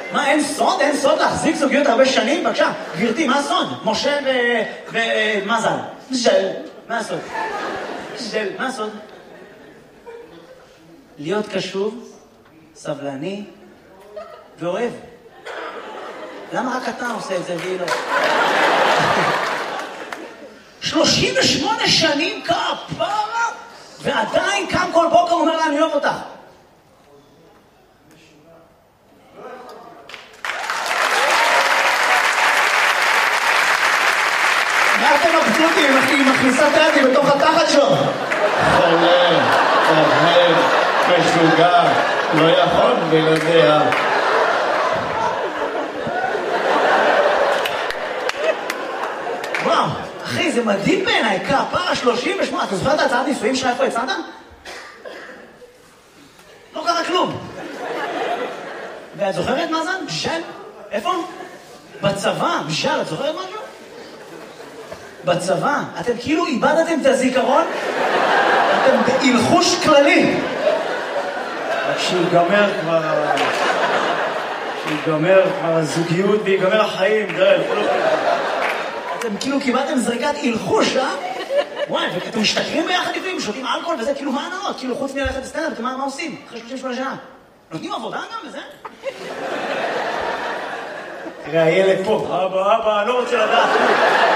מה, אין סוד? אין סוד להחזיק זוגיות הרבה שנים? בבקשה, גברתי, מה הסוד? משה ומזל. מה הסוד? מה הסוד? להיות קשוב, סבלני ואוהב. למה רק אתה עושה את זה והיא לא? 38 שנים כפרה, ועדיין קם כל בוקר אומר לה, אני אוהב אותך. מה אתם מבסוטים עם מכניסת היד בתוך התחת שלו? חולה, עובד, משוגע, לא יכול בלעדיה. וואו, אחי, זה מדהים בעיניי, כפרה 38, אתה זוכר את ההצעת נישואים שלך איפה יצאת? לא קרה כלום. ואת זוכרת מה זה? בשל? איפה? בצבא, בשל, את זוכרת משהו? בצבא, אתם כאילו איבדתם את הזיכרון, אתם בהלחוש כללי. כשיגמר כבר הזוגיות ויגמר החיים, אתם כאילו קיבלתם זריקת הלחוש, אה? וואי, ואתם משתכרים ביחד לפעמים, שותים אלכוהול וזה, כאילו מה הנאות? כאילו חוץ מללכת לסטנדאפ, מה עושים? אחרי 38 שנה. נותנים עבודה גם וזה? תראה, הילד פה, אבא, אני לא רוצה לדעת.